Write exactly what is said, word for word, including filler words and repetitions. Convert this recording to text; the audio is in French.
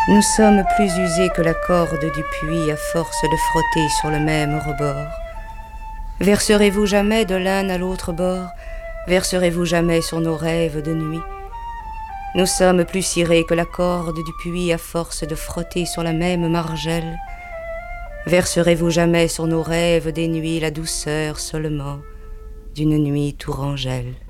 Nous sommes plus usés que la corde du puits à force de frotter sur le même rebord. Verserez-vous jamais de l'un à l'autre bord? Verserez-vous jamais sur nos rêves de nuit? Nous sommes plus cirés que la corde du puits à force de frotter sur la même margelle. Verserez-vous jamais sur nos rêves des nuits la douceur seulement d'une nuit tourangelle?